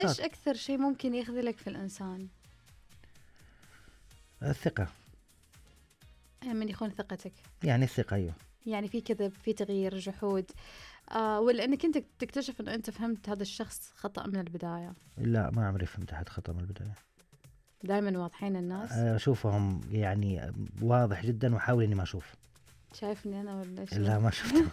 إيش أكثر شيء ممكن يخذلك في الإنسان؟ الثقة. من يخون ثقتك؟ يعني الثقة، أيوه. يعني في كذب، في تغيير، جحود، ولا أنك أنت تكتشف أنه أنت فهمت هذا الشخص خطأ من البداية؟ لا، ما عمري فهمت أحد خطأ من البداية. دائما واضحين الناس. أشوفهم يعني واضح جدا، وحاول إني ما أشوف. شايفني أنا ولا شو؟ لا، ما شفته.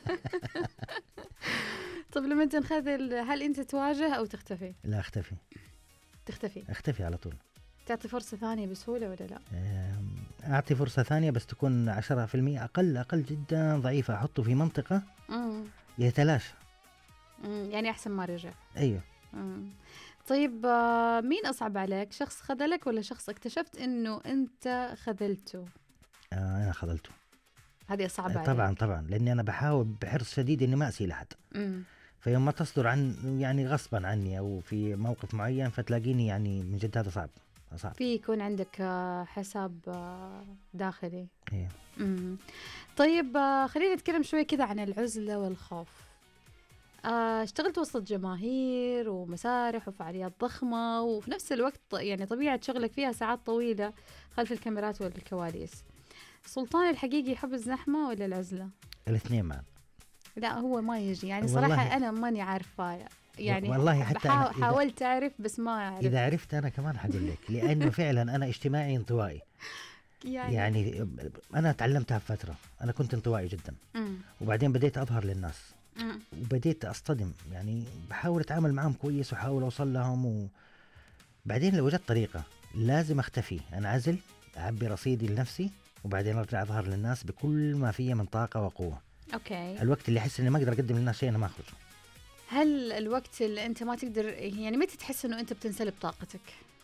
طب لما تنخذل، هل أنت تواجه أو تختفي؟ لا، أختفي. تختفي؟ أختفي على طول. تعطي فرصة ثانية بسهولة ولا لا؟ أعطي فرصة ثانية، بس تكون 10% أقل جدا ضعيفة، أحطه في منطقة يتلاشى. يعني أحسن ما رجع. أيوه. طيب، مين أصعب عليك، شخص خذلك ولا شخص اكتشفت إنه أنت خذلته؟ أنا خذلته. هذه أصعب عليك. طبعا، لأني أنا بحاول بحرص شديد إني ما أسيء لحد. فيوم ما تصدر عن يعني غصبا عني أو في موقف معين، فتلاقيني يعني من جد هذا صعب. في يكون عندك حساب داخلي. إيه. طيب، خلينا نتكلم شوي كذا عن العزلة والخوف. اشتغلت وسط جماهير ومسارح وفعاليات ضخمة، وفي نفس الوقت يعني طبيعة شغلك فيها ساعات طويلة خلف الكاميرات والكواليس. سلطان الحقيقي يحب الزحمة ولا العزلة؟ الاثنين معا. لا، هو ما يجي يعني صراحة. أنا ماني عارفة يعني. والله حتى حاولت أعرف بس ما أعرف. إذا عرفت أنا كمان حقول لك، لأنه فعلا أنا اجتماعي انطوائي. يعني أنا تعلمتها بفترة. أنا كنت انطوائي جدا. وبعدين بديت أظهر للناس. وبديت أصطدم، يعني بحاول أتعامل معهم كويس وحاول أوصل لهم. وبعدين لو وجدت طريقة لازم أختفي، أنعزل، أعبي رصيدي لنفسي، وبعدين أرجع أظهر للناس بكل ما فيه من طاقة وقوة. أوكي. الوقت اللي أحس إني ما أقدر أقدم للناس شيء أنا ما أخرج. هل الوقت اللي أنت ما تقدر، يعني متى تحس إنه أنت بتنسلب طاقتك؟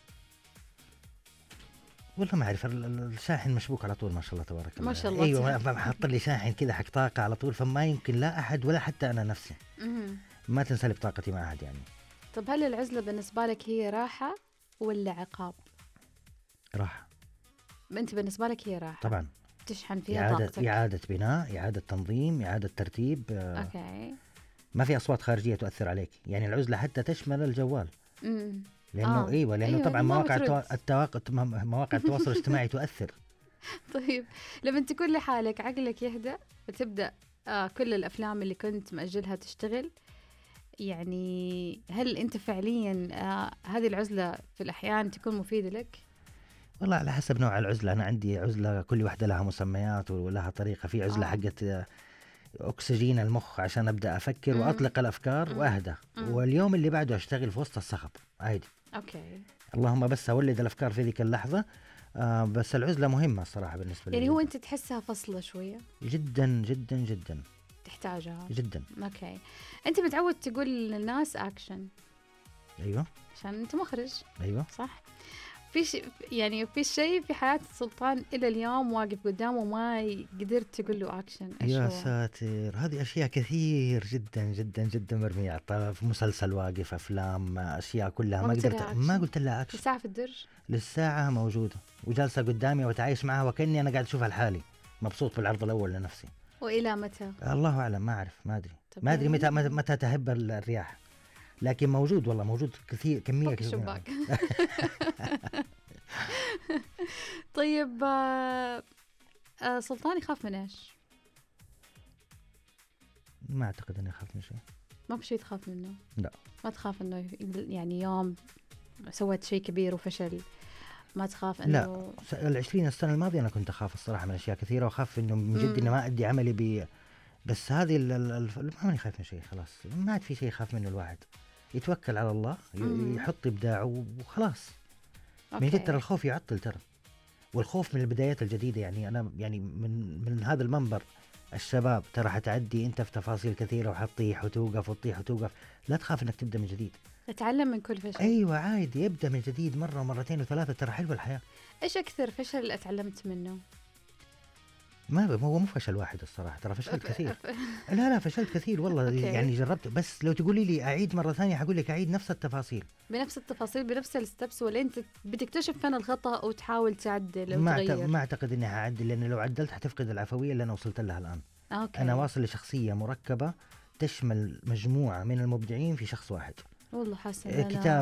والله ما أعرف، الشاحن مشبوك على طول، ما شاء الله تبارك الله. ما شاء الله. أيوة، حط لي شاحن كذا حق طاقة على طول، فما يمكن لا أحد ولا حتى أنا نفسي ما تنسلب طاقتي مع أحد يعني. طب هل العزلة بالنسبة لك هي راحة ولا عقاب؟ راحة. أنت بالنسبة لك هي راحة طبعا. تشحن فيها طاقتك. إعادة بناء، إعادة تنظيم، إعادة ترتيب. أوكي. ما في أصوات خارجية تؤثر عليك، يعني العزلة حتى تشمل الجوال. لأنه لأنه طبعا مواقع التواصل الاجتماعي تؤثر. طيب، لما تكون لحالك عقلك يهدأ وتبدأ كل الأفلام اللي كنت مأجلها تشتغل، يعني هل أنت فعليا هذه العزلة في الأحيان تكون مفيدة لك؟ والله على حسب نوع العزلة. أنا عندي عزلة كل واحدة لها مسميات ولها طريقة. في عزلة حقت أكسجين المخ عشان أبدأ أفكر وأطلق الأفكار وأهدى، واليوم اللي بعده أشتغل في وسط الصخب عادي. أوكي. اللهم بس أولد الأفكار في ذيك اللحظة. بس العزلة مهمة الصراحة بالنسبة لي. يعني هو أنت تحسها فصلة شوية؟ جدا جدا جدا. تحتاجها جدا. أوكي. أنت متعود تقول للناس أكشن. أيوة. عشان أنت مخرج. أيوة. صح. في شيء في حياة سلطان إلى اليوم واقف قدامه وما قدرت تقول له أكشن. يا ساتر، هذه أشياء كثير جدا جدا جدا مرمية. في مسلسل واقف، أفلام، أشياء كلها ما قلت لها أكشن. الساعة في الدرج للساعة موجودة وجالسة قدامي وتعايش معها وكأني أنا قاعد أشوفها لحالي، مبسوط بالعرض الأول لنفسي. وإلى متى؟ الله أعلم، ما أعرف، ما أدري متى تهب الرياح، لكن موجود، والله موجود كثير، كمية كثيرة. طيب، سلطان يخاف من إيش؟ ما أعتقد أني أخاف من شيء. ما في شيء تخاف منه؟ لا. ما تخاف إنه يعني يوم سويت شيء كبير وفشل؟ ما تخاف إنه؟ لا، 20 السنة الماضية أنا كنت أخاف الصراحة من أشياء كثيرة، وخاف إنه من جد إنه ما أدي عملي بس هذه ما يخاف من شيء. خلاص، ما عاد في شيء يخاف منه الواحد. يتوكل على الله، يحط إبداعه وخلاص. من جد ترى الخوف يعطل ترى، والخوف من البدايات الجديدة. يعني أنا يعني من هذا المنبر الشباب، ترى حتعدي أنت في تفاصيل كثيرة وحتطيح وتوقف وتطيح وتوقف. لا تخاف إنك تبدأ من جديد. نتعلم من كل فشل. أيوة عادي، يبدأ من جديد مرة ومرتين وثلاثة، ترى حلوة الحياة. إيش أكثر فشل أتعلمت منه؟ ما هو مو فشل واحد الصراحة، ترى فشلت كثير. لا فشلت كثير والله. يعني جربت، بس لو تقولي لي أعيد مرة ثانية حقول لك أعيد نفس التفاصيل بنفس الستبس، ولا أنت بتكتشف فين الخطأ وتحاول تعدل وتغير؟ ما أعتقد إني هعدل، لأن لو عدلت حتفقد العفوية اللي أنا وصلت لها الآن. أوكي. أنا واصل لشخصية مركبة تشمل مجموعة من المبدعين في شخص واحد. والله حسن. كتاب